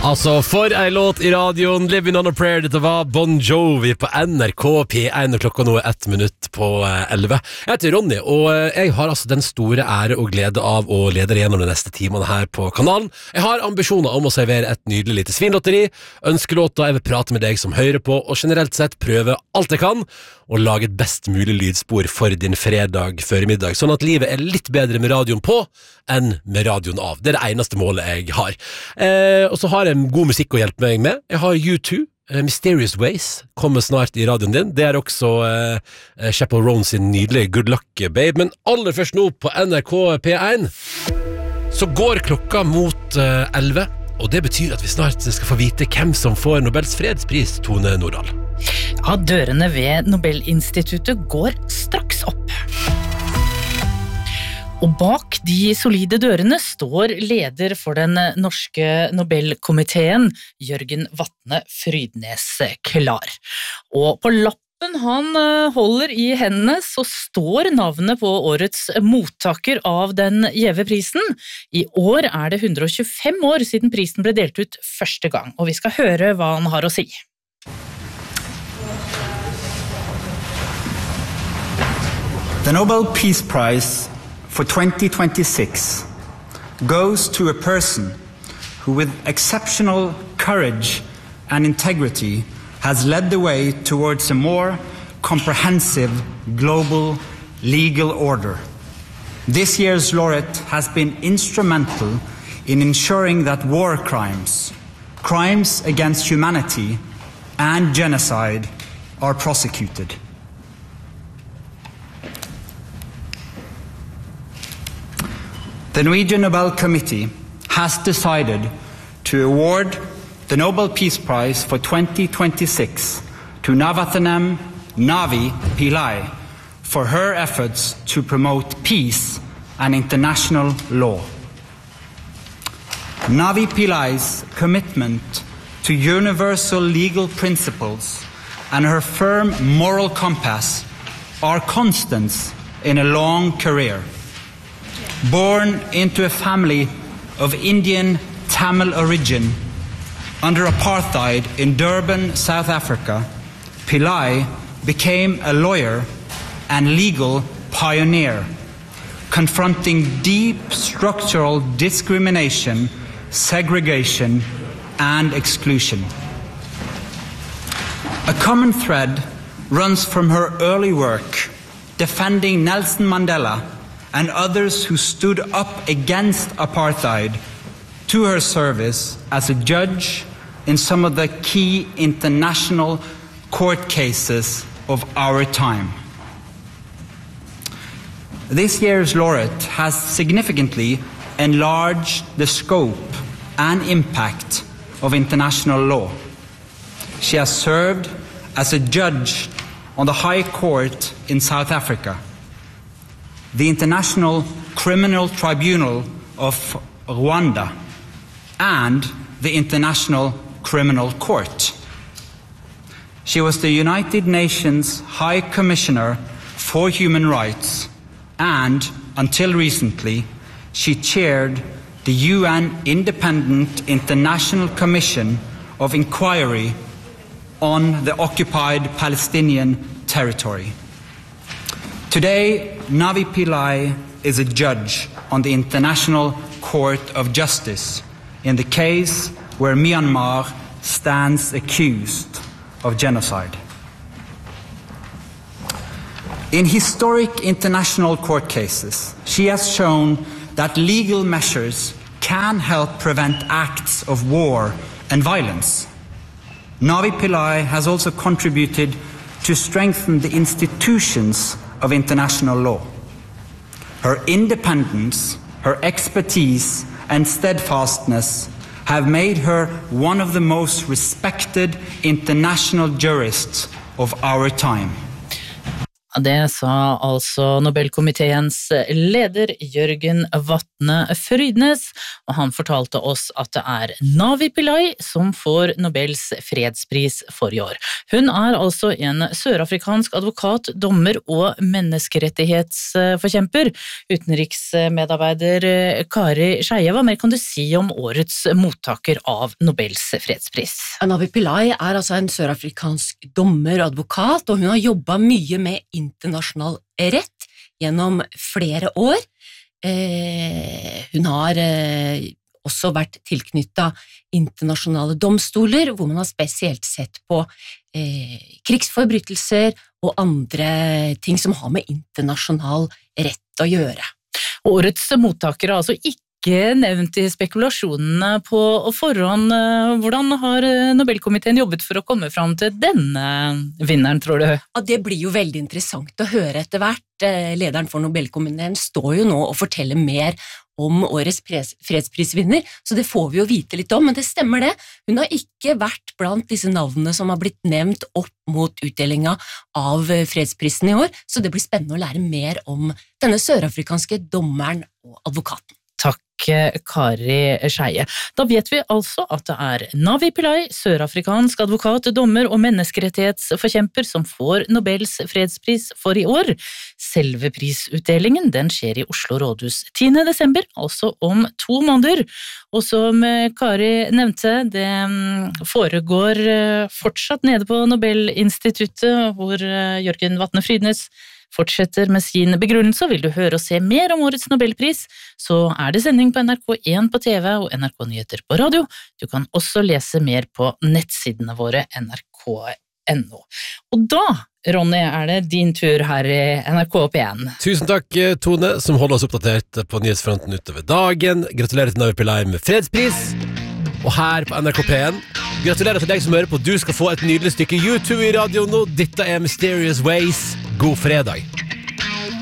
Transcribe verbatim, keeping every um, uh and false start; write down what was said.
Altså, for ei låt I radioen, Living on a Prayer, dette var Bon Jovi på N R K P one, og klokka nå er ett minutt på elleve. Jeg heter Ronny, og jeg har altså den store ære og glede av å lede deg gjennom de neste timene her på kanalen. Jeg har ambisjoner om å servere et nydelig lite svinlotteri, ønskelåter, jeg vil prate med deg som hører på, og generelt sett prøve alt jeg kan, og lage et best mulig lydspor for din fredag før middag, sånn at livet er litt bedre med radioen på enn med radioen av. Det er det eneste målet jeg har. Eh, og så har jeg god musikk å hjelpe meg med. Jeg har U two, uh, Mysterious Ways, kommer snart I radioen din. Det er også uh, Chappell Roan sin nydelige Good Luck Babe. Men aller først nå på N R K P one så går klokka mot uh, elleve, og det betyr at vi snart skal få vite hvem som får Nobels fredspris, Tone Nordahl. Ja, dørene ved Nobelinstituttet går straks opp. Og bak de solide dørene står leder for den norske Nobelkomiteen, Jørgen Vatne Frydnes, klar. Og på lappen han holder I hendene så står navnet på årets mottaker av den gjeve prisen. I år er det one hundred twenty-five år siden prisen ble delt ut første gang, og vi skal høre hva han har å si. The Nobel Peace Prize for twenty twenty-six goes to a person who with exceptional courage and integrity has led the way towards a more comprehensive global legal order. This year's laureate has been instrumental in ensuring that war crimes, crimes against humanity and genocide are prosecuted. The Norwegian Nobel Committee has decided to award the Nobel Peace Prize for twenty twenty-six to Navaratnam Navi Pillai for her efforts to promote peace and international law. Navi Pillai's commitment to universal legal principles and her firm moral compass are constants in a long career. Born into a family of Indian Tamil origin under apartheid in Durban, South Africa, Pillai became a lawyer and legal pioneer, confronting deep structural discrimination, segregation, and exclusion. A common thread runs from her early work defending Nelson Mandela and others who stood up against apartheid to her service as a judge in some of the key international court cases of our time. This year's laureate has significantly enlarged the scope and impact of international law. She has served as a judge on the High Court in South Africa, the International Criminal Tribunal of Rwanda, and the International Criminal Court. She was the United Nations High Commissioner for Human Rights, and until recently, she chaired the U N Independent International Commission of Inquiry on the occupied Palestinian territory. Today, Navi Pillai is a judge on the International Court of Justice in the case where Myanmar stands accused of genocide. In historic international court cases, she has shown that legal measures can help prevent acts of war and violence. Navi Pillai has also contributed to strengthen the institutions of international law. Her independence, her expertise, and steadfastness have made her one of the most respected international jurists of our time. Det sa altså Nobelkomiteens leder Jørgen Vatne Frydnes, og han fortalte oss at det er Navi Pillay som får Nobels fredspris for i år. Hun er altså en sørafrikansk advokat, dommer og menneskerettighetsforkjemper. Utenriksmedarbeider Kari Skeie, hva mer kan du si om årets mottaker av Nobels fredspris? Navi Pillay er altså en sørafrikansk dommer og advokat, og hun har jobbet mye med internasjonal rett gjennom flere år. Eh, hun har eh, også vært tilknyttet internasjonale domstoler, hvor man har spesielt sett på eh, krigsforbrytelser og andre ting som har med internasjonal rett å gjøre. Årets mottaker er altså ikke ikke nevnt i spekulasjonene på forhånd. Hvordan har Nobelkomiteen jobbet for å komme fram til denne vinneren, tror du? Ja, det blir jo veldig interessant å høre etter hvert. Lederen for Nobelkomiteen står jo nå og forteller mer om årets fredsprisvinner, så det får vi jo vite litt om, men det stemmer det. Hun har ikke vært blant disse navnene som har blitt nevnt opp mot utdelinga av fredsprisen i år, så det blir spennende å lære mer om denne sørafrikanske dommeren og advokaten. Takk, Kari Skeie. Da vet vi altså at det er Navi Pillay, sørafrikansk advokat, dommer og menneskerettighetsforkjemper som får Nobels fredspris for i år. Selve prisutdelingen den skjer i Oslo rådhus tiende desember, altså om to måneder. Og som Kari nevnte, det foregår fortsatt nede på Nobelinstituttet, hvor Jørgen Vatne Frydnes fortsetter med sin begrunnelse. Vil du høre og se mer om årets Nobelpris, så er det sending på N R K én på T V og N R K Nyheter på radio. Du kan også lese mer på nettsidene våre N R K punktum N O. Og da, Ronny, er det din tur her i N R K P én. Tusen takk, Tone, som holder oss oppdatert på nyhetsfronten utover dagen. Gratulerer til Navi Pillay med fredspris. Og her på N R K P én, gratulerer til deg som hører på. Du skal få et nydelig stykke YouTube i radio nå. Dette er Mysterious Ways. God fredag.